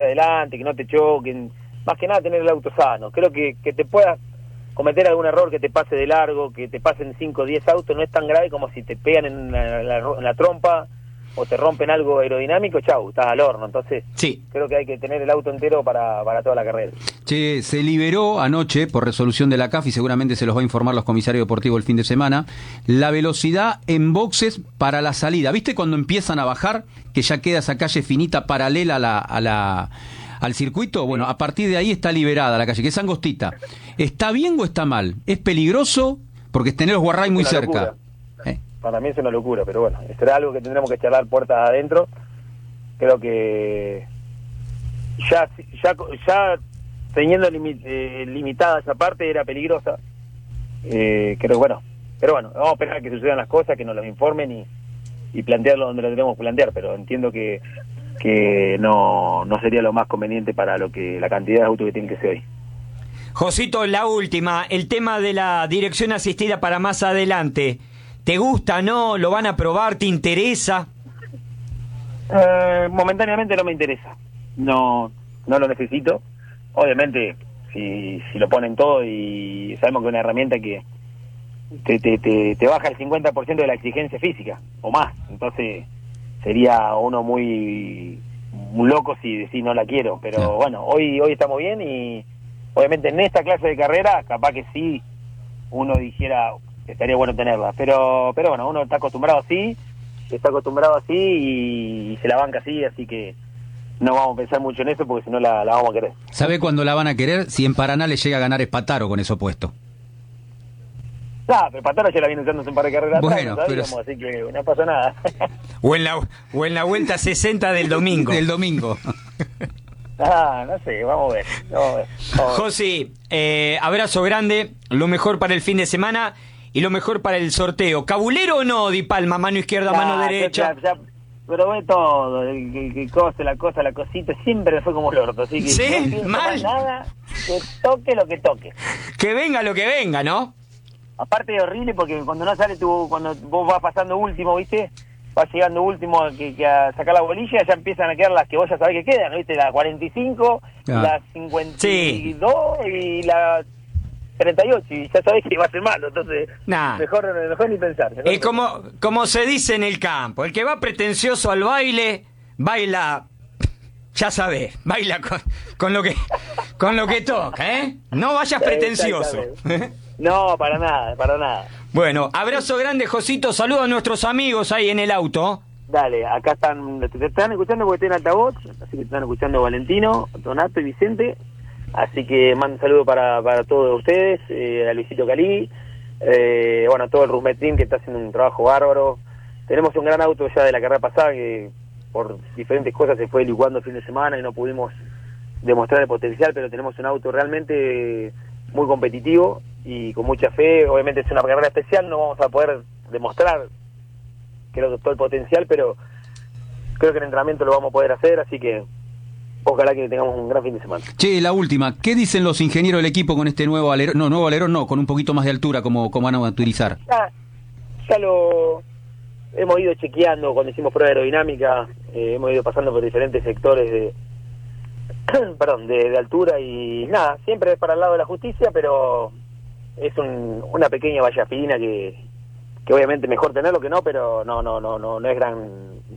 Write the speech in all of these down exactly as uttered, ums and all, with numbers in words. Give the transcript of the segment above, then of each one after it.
adelante, que no te choquen, más que nada tener el auto sano. Creo que, que te puedas cometer algún error, que te pase de largo, que te pasen cinco o diez autos, no es tan grave como si te pegan en la, la, en la trompa o te rompen algo aerodinámico, chau, estás al horno. Entonces, sí, creo que hay que tener el auto entero para, para toda la carrera. Che, se liberó anoche, por resolución de la C A F, y seguramente se los va a informar los comisarios deportivos el fin de semana, la velocidad en boxes para la salida. ¿Viste cuando empiezan a bajar, que ya queda esa calle finita paralela a la, a la, al circuito? Bueno, a partir de ahí está liberada la calle, que es angostita. ¿Está bien o está mal? ¿Es peligroso? Porque tenés los guarray muy cerca. ¿Eh? Para mí es una locura, pero bueno, será algo que tendremos que charlar puertas adentro. Creo que ya ya ya teniendo limit, eh, limitada esa parte era peligrosa. Eh, creo que bueno, pero bueno, vamos a esperar que sucedan las cosas, que nos los informen y, y plantearlo donde lo tenemos que plantear, pero entiendo que que no no sería lo más conveniente para lo que la cantidad de autos que tienen que ser hoy. Josito, la última, el tema de la dirección asistida para más adelante. ¿Te gusta, no? ¿Lo van a probar? ¿Te interesa? Eh, momentáneamente no me interesa. No no lo necesito. Obviamente, si, si lo ponen todo y sabemos que es una herramienta que te, te, te, te baja el cincuenta por ciento de la exigencia física, o más. Entonces, sería uno muy, muy loco si decís no la quiero. Pero Claro. bueno, hoy hoy estamos bien y obviamente en esta clase de carrera, capaz que sí, uno dijera... estaría bueno tenerla, pero pero bueno, uno está acostumbrado así, está acostumbrado así y, y se la banca así, así que no vamos a pensar mucho en eso porque si no la, la vamos a querer. ¿Sabe cuándo la van a querer? Si en Paraná le llega a ganar Espataro con eso puesto. Ah, pero Patara ya la viene usando hace un par de carreras Bueno, atrás, no pero... sabíamos, así que no pasó nada. O en la, o en la vuelta sesenta del domingo. Del domingo. Ah, no sé, vamos a ver. Vamos a ver, vamos a ver. Josi, eh, abrazo grande, lo mejor para el fin de semana y lo mejor para el sorteo. ¿Cabulero o no, Di Palma? Mano izquierda, Ah, mano derecha. Ya, ya probé todo, el que, que cosa, la cosa, la cosita, siempre me fue como el orto, así que ¿Sí? no pienso ¿Mal? más nada, que toque lo que toque. Que venga lo que venga, ¿no? Aparte es horrible porque cuando no sale tu, cuando vos vas pasando último, ¿viste? Vas llegando último que, que a sacar la bolilla, ya empiezan a quedar las que vos ya sabés que quedan, ¿viste? La cuarenta y cinco, Ah. la cincuenta y dos y la treinta y ocho, y ya sabés que va a ser malo, entonces Nah. mejor, mejor ni pensar. mejor Es ni como, como se dice en el campo, el que va pretencioso al baile, baila, ya sabés, baila con, con lo que con lo que toca, ¿eh? No vayas pretencioso. Exactamente. No, para nada, para nada. Bueno, abrazo grande, Josito, saludos a nuestros amigos ahí en el auto. Dale, acá están, te están escuchando porque estoy en altavoz, así que están escuchando Valentino, Donato y Vicente, así que mando un saludo para, para todos ustedes, eh, a Luisito Calí, eh, bueno, a todo el Rusmet Team que está haciendo un trabajo bárbaro. Tenemos un gran auto ya de la carrera pasada que por diferentes cosas se fue licuando el fin de semana y no pudimos demostrar el potencial, pero tenemos un auto realmente muy competitivo y con mucha fe. Obviamente es una carrera especial, no vamos a poder demostrar creo que todo el potencial, pero creo que en entrenamiento lo vamos a poder hacer, así que ojalá que tengamos un gran fin de semana. Che, la última, ¿qué dicen los ingenieros del equipo con este nuevo alerón? No, nuevo alerón no, con un poquito más de altura, como, como van a utilizar. Ya, ya lo hemos ido chequeando cuando hicimos prueba aerodinámica, eh, hemos ido pasando por diferentes sectores de perdón, de, de altura y nada, siempre es para el lado de la justicia, pero es un, una pequeña valla fina que, que obviamente mejor tenerlo que no, pero no no no no no es gran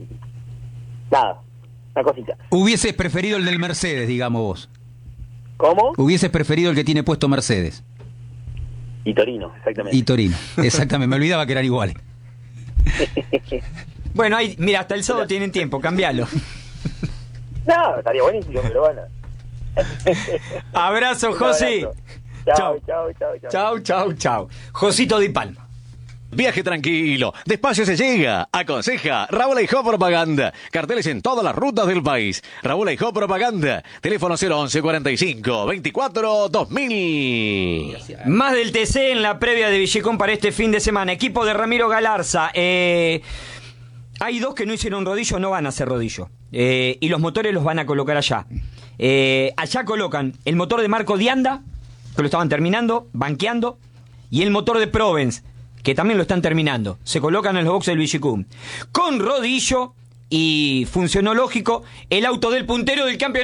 nada, una cosita. Hubieses preferido el del Mercedes, digamos vos. ¿Cómo? Hubieses preferido el que tiene puesto Mercedes. Y Torino, exactamente. Y Torino, exactamente, me olvidaba que eran iguales. Bueno, ahí, mira, hasta el sábado tienen tiempo, cambialo. No, estaría buenísimo, pero bueno. Abrazo, Un Josi. abrazo. Chau, Chau, chau, chau, chau. chau, chau, chau. Josito Di Palma. Viaje tranquilo, despacio se llega. Aconseja Raúl Aijó Propaganda. Carteles en todas las rutas del país. Raúl Aijó Propaganda. Teléfono cero once cuarenta y cinco veinticuatro dos mil. Más del T C en la previa de Villicón para este fin de semana. Equipo de Ramiro Galarza. Eh, hay dos que no hicieron rodillo, no van a hacer rodillo. Eh, y los motores los van a colocar allá. Eh, allá colocan el motor de Marco Dianda, que lo estaban terminando, banqueando, y el motor de Provence, que también lo están terminando. Se colocan en los boxes del Villicún. Con rodillo y funcionó lógico el auto del puntero del campeonato.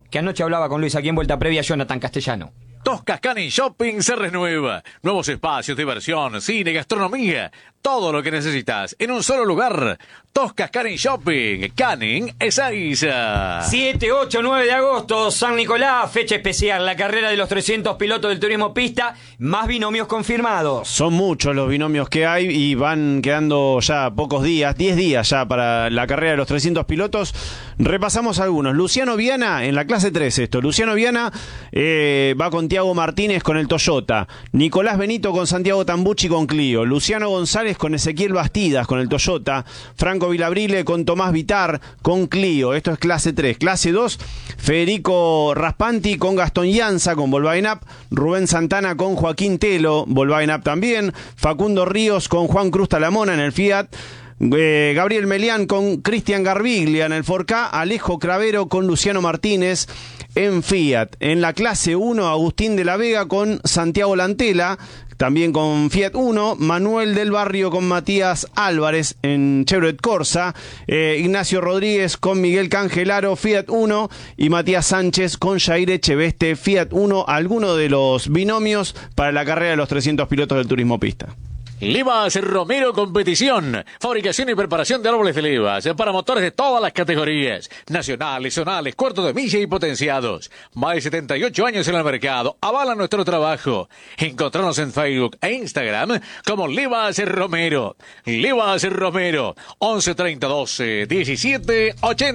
que anoche hablaba con Luis aquí en Vuelta Previa, Jonathan Castellano. Toscas Canning Shopping se renueva. Nuevos espacios, diversión, cine, gastronomía. Todo lo que necesitas en un solo lugar. Toscas Canning Shopping. Canning Ezeiza. siete, ocho, nueve de agosto, San Nicolás, fecha especial. La carrera de los trescientos pilotos del turismo pista. Más binomios confirmados. Son muchos los binomios que hay y van quedando ya pocos días, diez días ya para la carrera de los trescientos pilotos. Repasamos algunos. Luciano Viana, en la clase tres esto. Luciano Viana eh, va con Tiago Martínez con el Toyota. Nicolás Benito con Santiago Tambucci con Clio. Luciano González con Ezequiel Bastidas con el Toyota. Franco Vilabrile con Tomás Vitar con Clio. Esto es clase tres. Clase dos, Federico Raspanti con Gastón Llanza con Volkswagen Up. Rubén Santana con Joaquín Telo, Volkswagen Up también. Facundo Ríos con Juan Cruz Talamona en el Fiat. Eh, Gabriel Melián con Cristian Garbiglia en el cuatro K, Alejo Cravero con Luciano Martínez en Fiat. En la clase uno, Agustín de la Vega con Santiago Lantela, también con Fiat uno, Manuel del Barrio con Matías Álvarez en Chevrolet Corsa, eh, Ignacio Rodríguez con Miguel Cangelaro, Fiat uno, y Matías Sánchez con Jair Echeveste, Fiat uno, alguno de los binomios para la carrera de los trescientos pilotos del turismo pista. Levas Romero Competición. Fabricación y preparación de árboles de levas para motores de todas las categorías. Nacionales, zonales, cuartos de milla y potenciados. Más de setenta y ocho años en el mercado. Avalan nuestro trabajo. Encontrarnos en Facebook e Instagram como Levas Romero. Levas Romero. once treinta doce diecisiete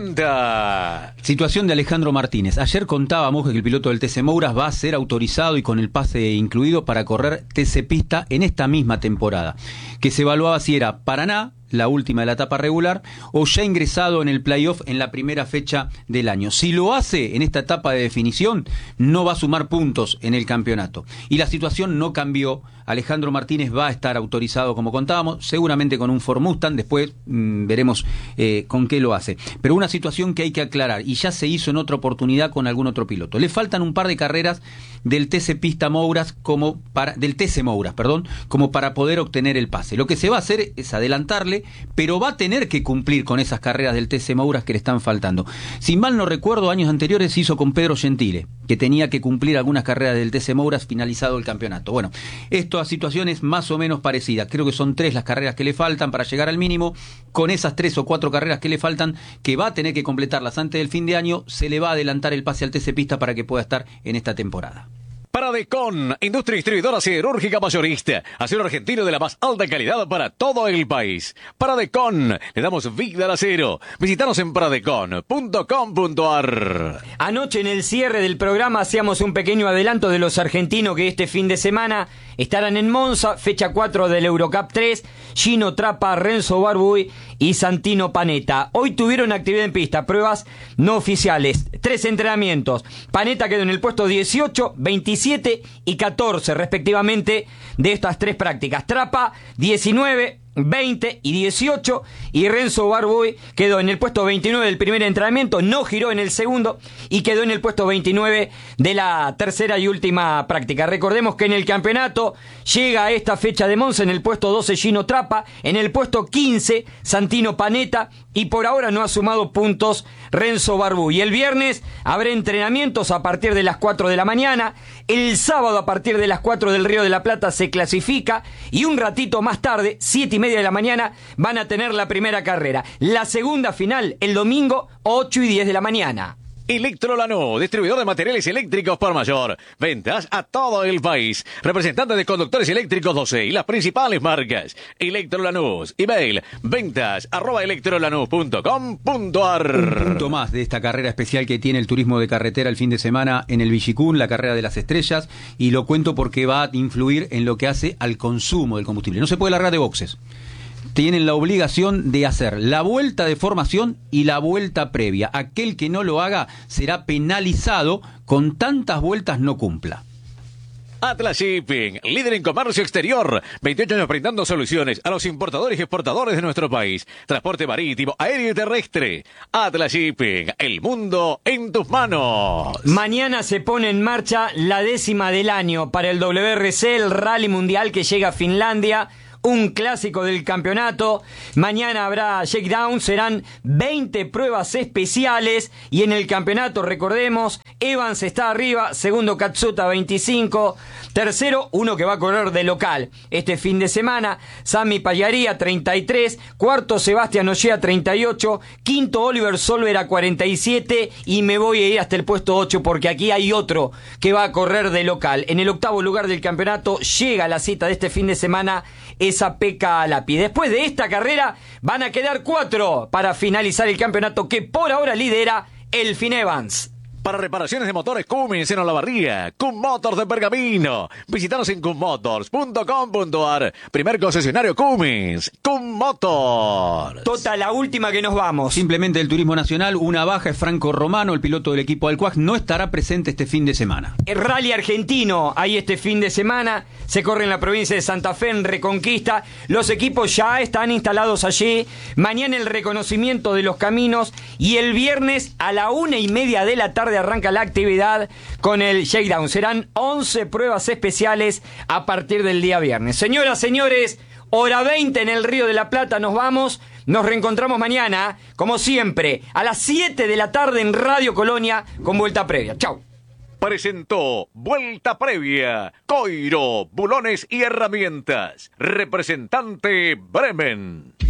ochenta. Situación de Alejandro Martínez. Ayer contábamos que el piloto del T C Mouras va a ser autorizado y con el pase incluido para correr T C Pista en esta misma temporada, que se evaluaba si era Paraná, la última de la etapa regular, o ya ingresado en el playoff en la primera fecha del año. Si lo hace en esta etapa de definición, no va a sumar puntos en el campeonato. Y la situación no cambió. Alejandro Martínez va a estar autorizado, como contábamos, seguramente con un Ford Mustang, después mmm, veremos eh, con qué lo hace. Pero una situación que hay que aclarar, y ya se hizo en otra oportunidad con algún otro piloto. Le faltan un par de carreras del T C Pista Mouras, como para, del T C Mouras, perdón, como para poder obtener el pase. Lo que se va a hacer es adelantarle, pero va a tener que cumplir con esas carreras del T C Mouras que le están faltando. Si mal no recuerdo, años anteriores se hizo con Pedro Gentile, que tenía que cumplir algunas carreras del T C Mouras finalizado el campeonato. Bueno, esto a situaciones más o menos parecidas. Creo que son tres las carreras que le faltan para llegar al mínimo. Con esas tres o cuatro carreras que le faltan, que va a tener que completarlas antes del fin de año, se le va a adelantar el pase al T C Pista para que pueda estar en esta temporada. Paradecon, industria distribuidora siderúrgica mayorista, acero argentino de la más alta calidad para todo el país. Paradecon, le damos vida al acero. Visítanos en paradecon punto com punto ar. Anoche en el cierre del programa hacíamos un pequeño adelanto de los argentinos que este fin de semana estarán en Monza, fecha cuatro del Eurocup tres, Gino Trappa, Renzo Barbuy y Santino Panetta. Hoy tuvieron actividad en pista, pruebas no oficiales, tres entrenamientos. Panetta quedó en el puesto dieciocho, veintisiete y catorce respectivamente de estas tres prácticas. Trappa diecinueve, veinte y dieciocho, y Renzo Barbuy quedó en el puesto veintinueve del primer entrenamiento, no giró en el segundo y quedó en el puesto veintinueve de la tercera y última práctica. Recordemos que en el campeonato llega a esta fecha de Monza en el puesto doce Gino Trappa, en el puesto quince Santino Panetta, y por ahora no ha sumado puntos Renzo Barbuy. Y el viernes habrá entrenamientos a partir de las cuatro de la mañana, el sábado a partir de las cuatro del Río de la Plata se clasifica, y un ratito más tarde, siete y media de la mañana, van a tener la primera carrera. La segunda final el domingo, ocho y diez de la mañana. Electrolanús, distribuidor de materiales eléctricos por mayor. Ventas a todo el país. Representante de conductores eléctricos doce y las principales marcas. Electrolanús, email, ventas arroba electrolanús punto com punto ar. Un punto más de esta carrera especial que tiene el turismo de carretera el fin de semana en el Villicún, la carrera de las estrellas, y lo cuento porque va a influir en lo que hace al consumo del combustible. No se puede largar de boxes. Tienen la obligación de hacer la vuelta de formación y la vuelta previa. Aquel que no lo haga será penalizado, con tantas vueltas no cumpla. Atlas Shipping, líder en comercio exterior, veintiocho años brindando soluciones a los importadores y exportadores de nuestro país. Transporte marítimo, aéreo y terrestre. Atlas Shipping, el mundo en tus manos. Mañana se pone en marcha la décima del año para el W R C, el Rally Mundial que llega a Finlandia. un clásico del campeonato. Mañana habrá shakedown, serán veinte pruebas especiales y en el campeonato, recordemos, Evans está arriba, segundo Katsuta veinticinco, tercero uno que va a correr de local este fin de semana, Sami Pallaría treinta y tres, cuarto Sebastián Ollea treinta y ocho, quinto Oliver Solvera cuarenta y siete y me voy a ir hasta el puesto ocho porque aquí hay otro que va a correr de local. En el octavo lugar del campeonato llega la cita de este fin de semana, esa Pekka Alapi. Después de esta carrera van a quedar cuatro para finalizar el campeonato que por ahora lidera Elfyn Evans. Para reparaciones de motores Cummins en Olavarría, Cum Motors de Pergamino. Visítanos en cum motors punto com punto a r. Primer concesionario Cummins, Cum Motors. Tota, la última que nos vamos. Simplemente el turismo nacional, una baja es Franco Romano, el piloto del equipo Alcuaj, no estará presente este fin de semana. El rally argentino, ahí este fin de semana, se corre en la provincia de Santa Fe, en Reconquista. Los equipos ya están instalados allí. Mañana el reconocimiento de los caminos y el viernes a la una y media de la tarde arranca la actividad con el shakedown. Serán once pruebas especiales a partir del día viernes. Señoras, señores, hora veinte en el Río de la Plata, nos vamos. Nos reencontramos mañana, como siempre, a las siete de la tarde en Radio Colonia con Vuelta Previa. Chau. Presentó Vuelta Previa, Coiro, Bulones y Herramientas. Representante Bremen.